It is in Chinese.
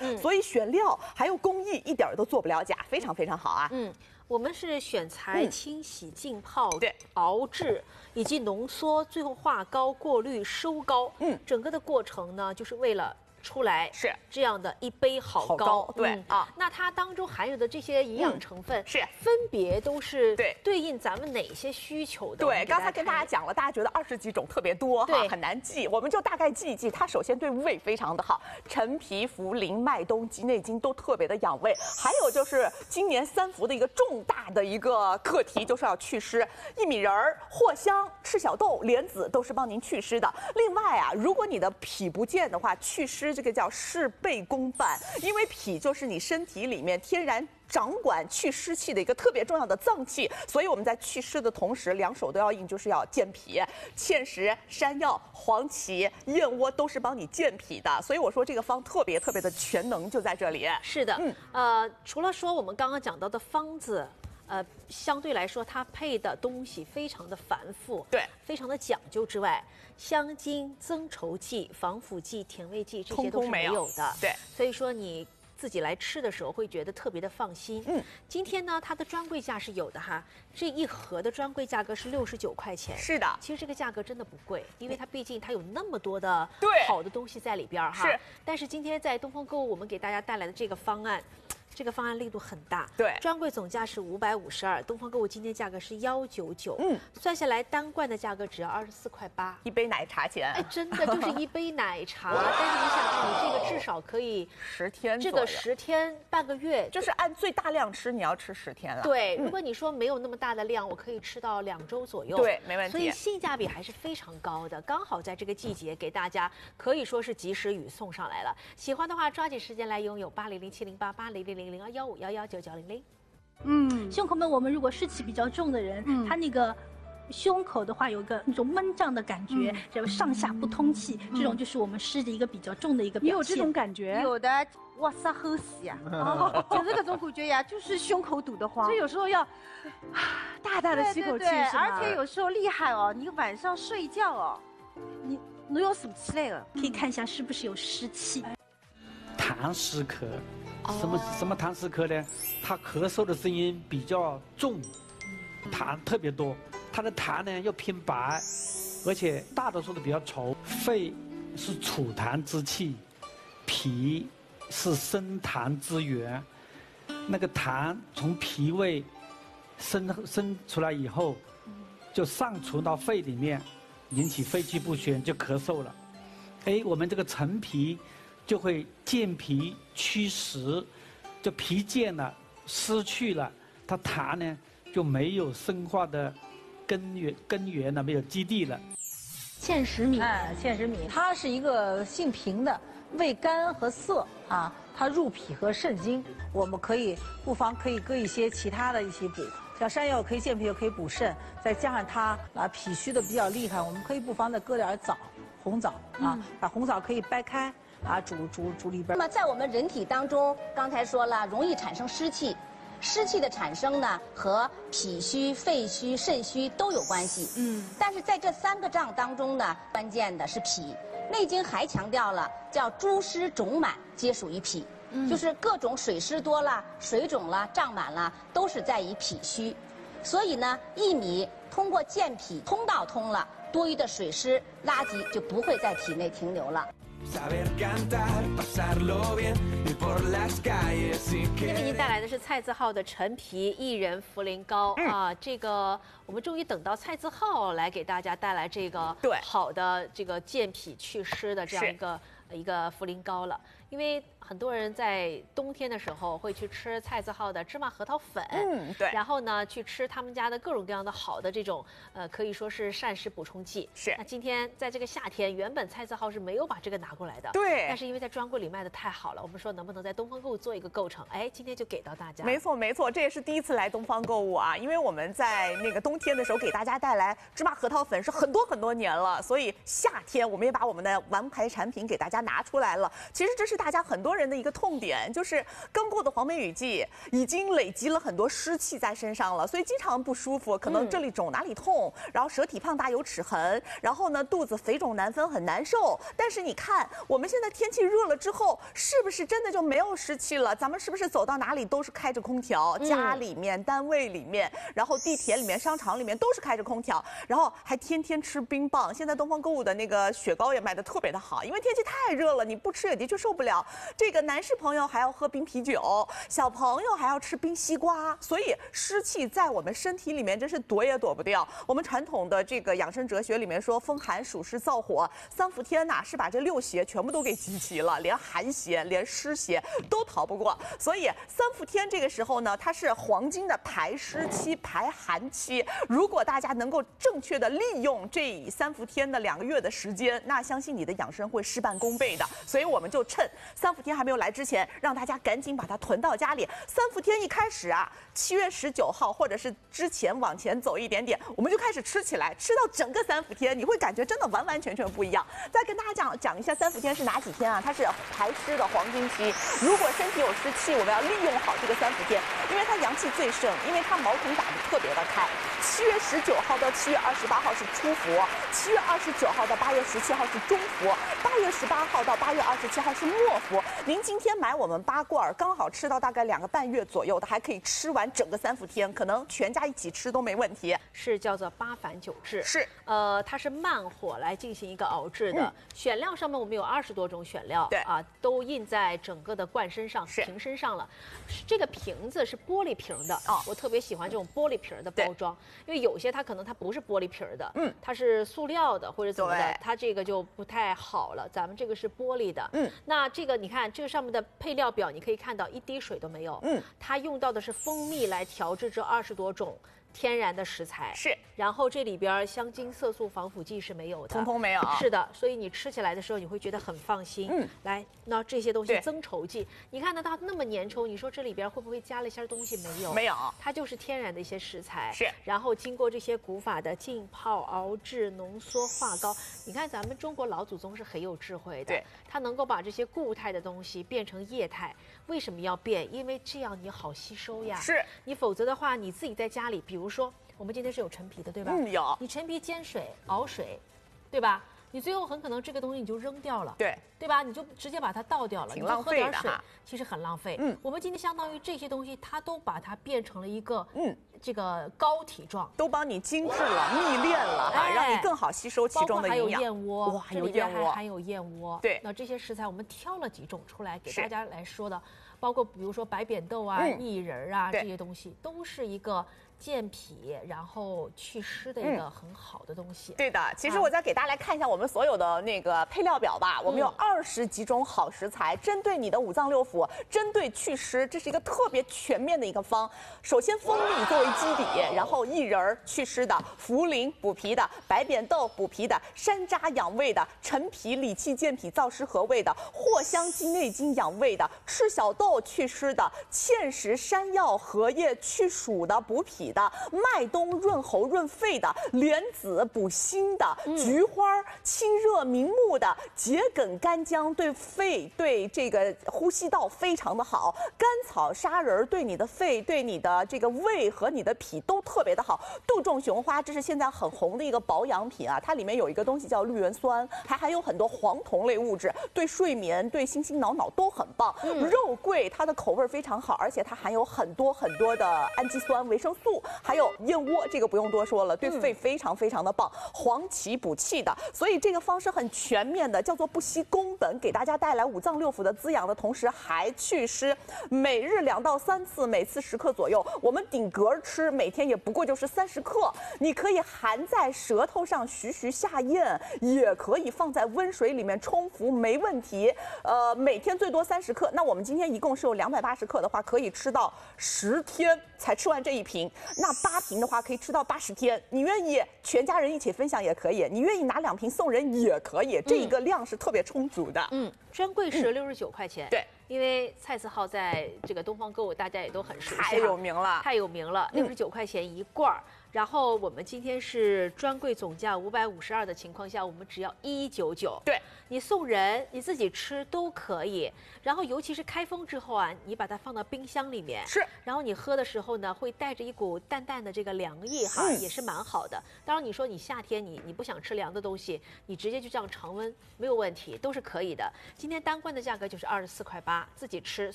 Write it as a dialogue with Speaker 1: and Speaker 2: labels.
Speaker 1: 所以选料还有工艺一点都做不了假，非常非常好啊。
Speaker 2: 我们是选材、清洗、浸泡、
Speaker 1: 对
Speaker 2: 熬制以及浓缩，最后化膏、过滤、收膏。整个的过程呢，就是为了出来
Speaker 1: 是
Speaker 2: 这样的一杯好膏。
Speaker 1: 对
Speaker 2: 那它当中含有的这些营养成分
Speaker 1: 是
Speaker 2: 分别都是
Speaker 1: 对
Speaker 2: 应咱们哪些需求的？
Speaker 1: 对，刚才跟大家讲了，大家觉得20几种特别多哈，很难记，我们就大概记一记。它首先对胃非常的好，陈皮、茯苓、麦冬、鸡内金都特别的养胃。还有就是今年3伏的一个重大的一个课题，就是要祛湿。薏米仁儿、藿香、赤小豆、莲子都是帮您祛湿的。另外啊，如果你的脾不健的话，祛湿这个叫事倍功半，因为脾就是你身体里面天然掌管去湿气的一个特别重要的脏器，所以我们在祛湿的同时，两手都要硬，就是要健脾。芡实、山药、黄芪、燕窝都是帮你健脾的，所以我说这个方特别特别的全能，就在这里。
Speaker 2: 是的，除了说我们刚刚讲到的方子。相对来说，它配的东西非常的繁复，
Speaker 1: 对，
Speaker 2: 非常的讲究之外，香精、增稠剂、防腐剂、甜味剂这些都是没有的，
Speaker 1: 对，
Speaker 2: 所以说你自己来吃的时候会觉得特别的放心。今天呢，它的专柜价是有的哈，这一盒的专柜价格是69块钱。
Speaker 1: 是的，
Speaker 2: 其实这个价格真的不贵，因为它毕竟它有那么多的好的东西在里边哈。
Speaker 1: 是，
Speaker 2: 但是今天在东风购物，我们给大家带来的这个方案。这个方案力度很大，
Speaker 1: 对，
Speaker 2: 专柜总价是552，东方购物今天价格是199，算下来单罐的价格只要24块8，
Speaker 1: 一杯奶茶钱，
Speaker 2: 哎，真的就是一杯奶茶，但是你想，你这个至少可以
Speaker 1: 10天，
Speaker 2: 这个10天半个月，
Speaker 1: 就是按最大量吃，你要吃10天了。
Speaker 2: 对，如果你说没有那么大的量，我可以吃到2周左右，
Speaker 1: 对，没问题。
Speaker 2: 所以性价比还是非常高的，刚好在这个季节给大家可以说是及时雨送上来了。喜欢的话，抓紧时间来拥有80070880000215119900。
Speaker 3: 胸口闷，我们如果湿气比较重的人，他那个胸口的话有一个那种闷胀的感觉，这个上下不通气，这种就是我们湿的一个比较重的一个表现。
Speaker 4: 有这种感觉？
Speaker 5: 有的，哇塞，齁死呀！就是这种感觉呀，就是胸口堵得慌。
Speaker 4: 所以有时候要大大的吸口气，
Speaker 5: 对，而且有时候厉害哦，你晚上睡觉哦，你要数起来了，
Speaker 3: 可以看一下是不是有湿气。
Speaker 6: 痰湿咳。什么痰湿咳呢？他咳嗽的声音比较重，痰特别多。他的痰呢又偏白，而且大多数都比较稠。肺是储痰之器，脾是生痰之源。那个痰从脾胃生出来以后，就上储到肺里面，引起肺气不宣，就咳嗽了。哎，我们这个陈皮。就会健脾祛湿，就脾健了，失去了，它痰呢就没有生化的根源了，没有基地了。
Speaker 3: 芡实米，
Speaker 7: 芡实米，它是一个性平的，味甘和涩啊，它入脾和肾经。我们不妨可以搁一些其他的一起补，像山药可以健脾，又可以补肾，再加上它脾虚的比较厉害，我们可以不妨再搁点枣，红枣啊，把红枣可以掰开。煮里边。
Speaker 8: 那么在我们人体当中，刚才说了，容易产生湿气，湿气的产生呢和脾虚、肺虚、肾虚都有关系。但是在这3个脏当中呢，关键的是脾。《内经》还强调了，叫诸湿肿满皆属于脾，就是各种水湿多了、水肿了、胀满了，都是在于脾虚。所以呢，薏米通过健脾通道通了，多余的水湿垃圾就不会在体内停留了。
Speaker 2: 今天为您带来的是蔡字号的陈皮薏仁茯苓膏啊，这个我们终于等到蔡字号来给大家带来这个好的这个健脾祛湿的这样一个茯苓膏了。因为很多人在冬天的时候会去吃蔡字号的芝麻核桃粉，
Speaker 1: 对，
Speaker 2: 然后呢去吃他们家的各种各样的好的这种可以说是膳食补充剂。
Speaker 1: 是。
Speaker 2: 那今天在这个夏天，原本蔡字号是没有把这个拿过来的，
Speaker 1: 对。
Speaker 2: 但是因为在专柜里卖的太好了，我们说能不能在东方购物做一个构成？哎，今天就给到大家。
Speaker 1: 没错，这也是第一次来东方购物啊，因为我们在那个冬天的时候给大家带来芝麻核桃粉是很多年了，所以夏天我们也把我们的王牌产品给大家拿出来了。其实这是大大家很多人的一个痛点，就是刚过的黄梅雨季已经累积了很多湿气在身上了，所以经常不舒服，可能这里肿哪里痛，然后舌体胖大有齿痕，然后呢肚子肥肿难分很难受。但是你看我们现在天气热了之后，是不是真的就没有湿气了？咱们是不是走到哪里都是开着空调？家里面、单位里面，然后地铁里面、商场里面都是开着空调，然后还天天吃冰棒。现在东方购物的那个雪糕也卖得特别的好，因为天气太热了，你不吃也的确受不了。这个男士朋友还要喝冰啤酒，小朋友还要吃冰西瓜，所以湿气在我们身体里面真是躲也躲不掉。我们传统的这个养生哲学里面说，风寒暑湿燥火三伏天呐，是把这6邪全部都给集齐了，连寒邪、连湿邪都逃不过。所以三伏天这个时候呢，它是黄金的排湿期、排寒期。如果大家能够正确的利用这三伏天的2个月的时间，那相信你的养生会事半功倍的。所以我们就趁三伏天还没有来之前，让大家赶紧把它囤到家里。三伏天一开始啊，7月19号或者是之前往前走一点点，我们就开始吃起来，吃到整个三伏天，你会感觉真的完完全全不一样。再跟大家讲一下三伏天是哪几天啊？它是排湿的黄金期。如果身体有湿气，我们要利用好这个三伏天，因为它阳气最盛，因为它毛孔打得特别的开。7月19号到7月28号是初伏，7月29号到8月17号是中伏，8月18号到8月27号是末伏。您今天买我们8罐，刚好吃到大概2个半月左右的，还可以吃完整个三伏天，可能全家一起吃都没问题。
Speaker 2: 是叫做8返9制，
Speaker 1: 是
Speaker 2: 它是慢火来进行一个熬制的。选料上面我们有20多种选料，
Speaker 1: 对
Speaker 2: 啊，都印在整个的罐身上、瓶身上了。这个瓶子是玻璃瓶的，我特别喜欢这种玻璃瓶的包装，因为有些它可能它不是玻璃瓶的，它是塑料的或者怎么的，它这个就不太好了。咱们这个是玻璃的，那这个你看这个上面的配料表，你可以看到一滴水都没有，它用到的是蜂蜜来调制这20多种天然的食材，
Speaker 1: 是，
Speaker 2: 然后这里边香精、色素、防腐剂是没有的，
Speaker 1: 通通没有。
Speaker 2: 是的，所以你吃起来的时候你会觉得很放心。来，那这些东西增稠剂，你看到它那么粘稠，你说这里边会不会加了一些东西？没有，
Speaker 1: 没有，
Speaker 2: 它就是天然的一些食材。
Speaker 1: 是，
Speaker 2: 然后经过这些古法的浸泡、熬制、浓缩、化膏，你看咱们中国老祖宗是很有智慧的，
Speaker 1: 对，
Speaker 2: 它能够把这些固态的东西变成液态。为什么要变？因为这样你好吸收呀。
Speaker 1: 是，
Speaker 2: 你否则的话，你自己在家里，比如说。我们今天是有陈皮的，对吧？
Speaker 1: 有。
Speaker 2: 你陈皮煎水、熬水，对吧？你最后很可能这个东西你就扔掉了，
Speaker 1: 对
Speaker 2: 吧？你就直接把它倒掉了，
Speaker 1: 挺浪费的
Speaker 2: 水，其实很浪费。我们今天相当于这些东西，它都把它变成了一个这个膏体状，
Speaker 1: 都帮你精制了、密炼了，让你更好吸收其中的营养。
Speaker 2: 还有燕窝，
Speaker 1: 哇，
Speaker 2: 这里边还含有燕窝。
Speaker 1: 对，
Speaker 2: 那这些食材我们挑了几种出来给大家来说的，包括比如说白扁豆啊、薏仁啊这些东西，都是一个。健脾，然后祛湿的一个很好的东西。
Speaker 1: 对的，其实我再给大家来看一下我们所有的那个配料表吧。我们有20几种好食材，针对你的5脏6腑，针对祛湿，这是一个特别全面的一个方。首先蜂蜜作为基底，然后薏仁祛湿的，茯苓补脾的，白扁豆补脾的，山楂养胃的，陈皮理气健脾燥湿和胃的，藿香鸡内金养胃的，赤小豆祛湿的，芡实、山药、荷叶去暑的，补脾的，麦冬润喉润肺的，莲子补心的，菊花清热明目的，桔梗干姜对肺对这个呼吸道非常的好，甘草砂仁对你的肺对你的这个胃和你的脾都特别的好。杜仲雄花这是现在很红的一个保养品啊，它里面有一个东西叫绿原酸，还含有很多黄酮类物质，对睡眠对心心脑脑都很棒。肉桂它的口味非常好，而且它含有很多的氨基酸、维生素。还有燕窝，这个不用多说了，对肺非常非常的棒。黄芪补气的，所以这个方是很全面的，叫做不惜工本，给大家带来5脏6腑的滋养的同时还祛湿。每日2到3次，每次10克左右。我们顶格吃，每天也不过就是30克。你可以含在舌头上徐徐下咽，也可以放在温水里面冲服，没问题。每天最多30克。那我们今天一共是有280克的话，可以吃到10天才吃完这一瓶。那8瓶的话可以吃到80天，你愿意全家人一起分享也可以，你愿意拿2瓶送人也可以，这一个量是特别充足的。
Speaker 2: 专柜是69块钱。
Speaker 1: 对，
Speaker 2: 因为蔡字号在这个东方购物大家也都很熟悉，
Speaker 1: 太有名了，
Speaker 2: 太有名了，69块钱一罐儿。 然后我们今天是专柜总价552的情况下，我们只要199。
Speaker 1: 对，
Speaker 2: 你送人，你自己吃都可以。然后尤其是开封之后啊，你把它放到冰箱里面，
Speaker 1: 是，
Speaker 2: 然后你喝的时候呢，会带着一股淡淡的这个凉意哈，也是蛮好的。当然你说你夏天你不想吃凉的东西，你直接就这样常温没有问题，都是可以的。今天单罐的价格就是24块8，自己吃